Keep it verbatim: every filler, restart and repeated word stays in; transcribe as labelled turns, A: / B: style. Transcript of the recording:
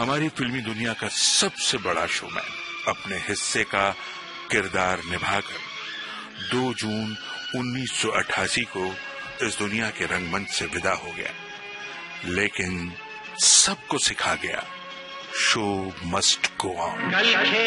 A: हमारी फिल्मी दुनिया का सबसे बड़ा शोमैन अपने हिस्से का किरदार निभाकर दो जून उन्नीस सौ अट्ठासी को इस दुनिया के रंगमंच से विदा हो गया, लेकिन सबको सिखा गया शो मस्ट गो ऑन।